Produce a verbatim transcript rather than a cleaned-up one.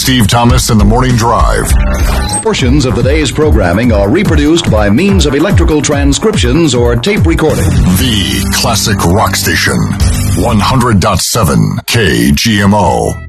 Steve Thomas and the Morning Drive. Portions of the day's programming are reproduced by means of electrical transcriptions or tape recording. The Classic Rock Station. one hundred point seven K G M O.